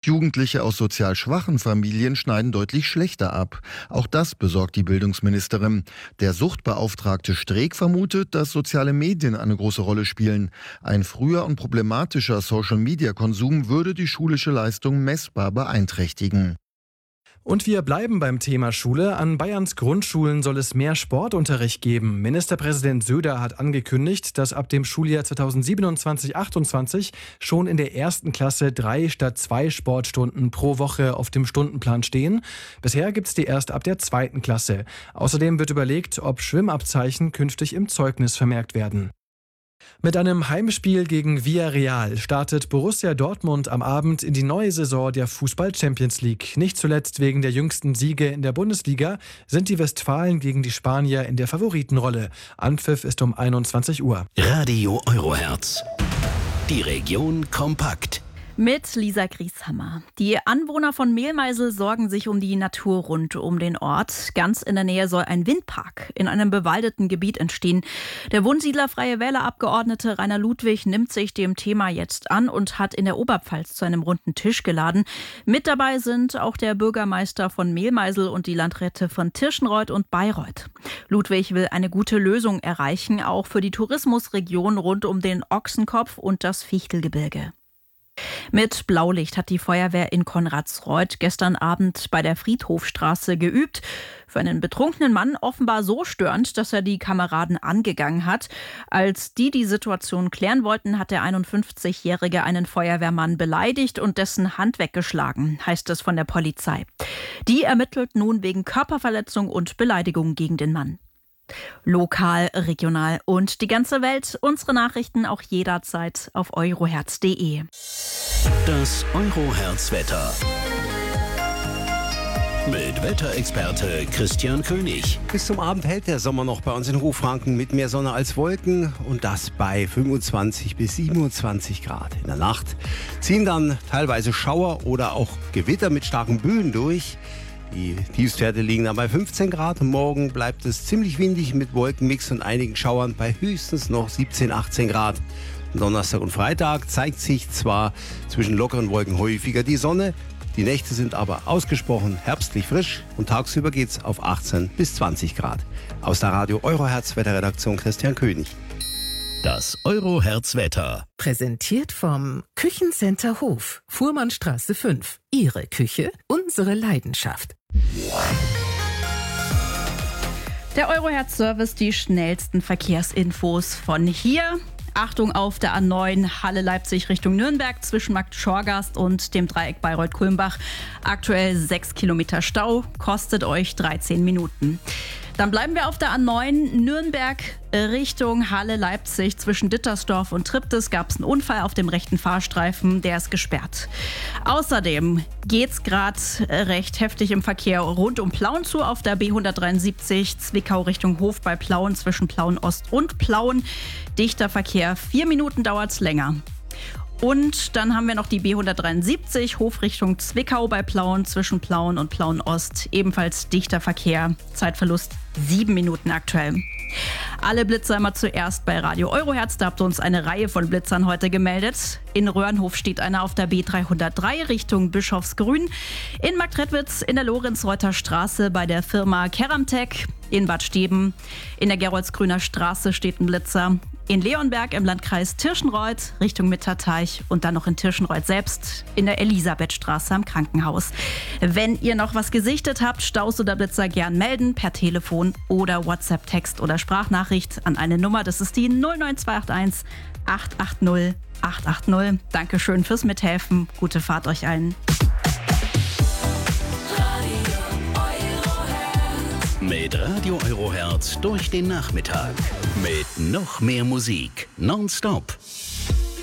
Jugendliche aus sozial schwachen Familien schneiden deutlich schlechter ab. Auch das besorgt die Bildungsministerin. Der Suchtbeauftragte Streeck vermutet, dass soziale Medien eine große Rolle spielen. Ein früher und problematischer Social-Media-Konsum würde die schulische Leistung messbar beeinträchtigen. Und wir bleiben beim Thema Schule. An Bayerns Grundschulen soll es mehr Sportunterricht geben. Ministerpräsident Söder hat angekündigt, dass ab dem Schuljahr 2027/28 schon in der ersten Klasse 3 statt 2 Sportstunden pro Woche auf dem Stundenplan stehen. Bisher gibt es die erst ab der 2. Klasse. Außerdem wird überlegt, ob Schwimmabzeichen künftig im Zeugnis vermerkt werden. Mit einem Heimspiel gegen Villarreal startet Borussia Dortmund am Abend in die neue Saison der Fußball-Champions League. Nicht zuletzt wegen der jüngsten Siege in der Bundesliga sind die Westfalen gegen die Spanier in der Favoritenrolle. Anpfiff ist um 21 Uhr. Radio Eurohertz. Die Region kompakt. Mit Lisa Grieshammer. Die Anwohner von Mehlmeisel sorgen sich um die Natur rund um den Ort. Ganz in der Nähe soll ein Windpark in einem bewaldeten Gebiet entstehen. Der Wunsiedler Freie Wähler-Abgeordnete Rainer Ludwig nimmt sich dem Thema jetzt an und hat in der Oberpfalz zu einem runden Tisch geladen. Mit dabei sind auch der Bürgermeister von Mehlmeisel und die Landräte von Tirschenreuth und Bayreuth. Ludwig will eine gute Lösung erreichen, auch für die Tourismusregion rund um den Ochsenkopf und das Fichtelgebirge. Mit Blaulicht hat die Feuerwehr in Konradsreuth gestern Abend bei der Friedhofstraße geübt. Für einen betrunkenen Mann offenbar so störend, dass er die Kameraden angegangen hat. Als die Situation klären wollten, hat der 51-Jährige einen Feuerwehrmann beleidigt und dessen Hand weggeschlagen, heißt es von der Polizei. Die ermittelt nun wegen Körperverletzung und Beleidigung gegen den Mann. Lokal, regional und die ganze Welt. Unsere Nachrichten auch jederzeit auf eurohertz.de. Das Eurohertz-Wetter. Mit Wetterexperte Christian König. Bis zum Abend hält der Sommer noch bei uns in Hochfranken mit mehr Sonne als Wolken und das bei 25 bis 27 Grad. In der Nacht ziehen dann teilweise Schauer oder auch Gewitter mit starken Böen durch. Die Tiefstwerte liegen dann bei 15 Grad. Morgen bleibt es ziemlich windig mit Wolkenmix und einigen Schauern bei höchstens noch 17, 18 Grad. Donnerstag und Freitag zeigt sich zwar zwischen lockeren Wolken häufiger die Sonne, die Nächte sind aber ausgesprochen herbstlich frisch und tagsüber geht's auf 18 bis 20 Grad. Aus der Radio Eurohertz Wetterredaktion Christian König. Das Eurohertz-Wetter. Präsentiert vom Küchencenter Hof, Fuhrmannstraße 5. Ihre Küche, unsere Leidenschaft. Der Eurohertz-Service, die schnellsten Verkehrsinfos von hier. Achtung auf der A9 Halle-Leipzig Richtung Nürnberg zwischen Markt Schorgast und dem Dreieck Bayreuth-Kulmbach. Aktuell 6 Kilometer Stau, kostet euch 13 Minuten. Dann bleiben wir auf der A9 Nürnberg Richtung Halle-Leipzig. Zwischen Dittersdorf und Triptis gab es einen Unfall auf dem rechten Fahrstreifen, der ist gesperrt. Außerdem geht's gerade recht heftig im Verkehr rund um Plauen zu auf der B173 Zwickau Richtung Hof bei Plauen zwischen Plauen Ost und Plauen. Dichter Verkehr, 4 Minuten dauert's länger. Und dann haben wir noch die B173 Hof Richtung Zwickau bei Plauen zwischen Plauen und Plauen Ost. Ebenfalls dichter Verkehr, Zeitverlust 7 Minuten aktuell. Alle Blitzer immer zuerst bei Radio Eurohertz. Da habt ihr uns eine Reihe von Blitzern heute gemeldet. In Röhrenhof steht einer auf der B303 Richtung Bischofsgrün. In Marktredwitz in der Lorenz-Reuter Straße bei der Firma Keramtech. In Bad Steben in der Geroldsgrüner Straße steht ein Blitzer. In Leonberg im Landkreis Tirschenreuth Richtung Mitterteich und dann noch in Tirschenreuth selbst in der Elisabethstraße am Krankenhaus. Wenn ihr noch was gesichtet habt, Staus oder Blitzer gern melden per Telefon oder WhatsApp, Text oder Sprachnachricht an eine Nummer. Das ist die 09281 880 880. Dankeschön fürs Mithelfen. Gute Fahrt euch allen. Mit Radio Eurohertz durch den Nachmittag. Mit noch mehr Musik. Nonstop.